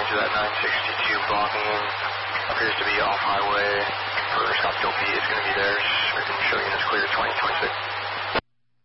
Roger that, 962 blocking in. Appears to be off highway for Scottsdale P. It's going to be there. We can show you it's clear 2026.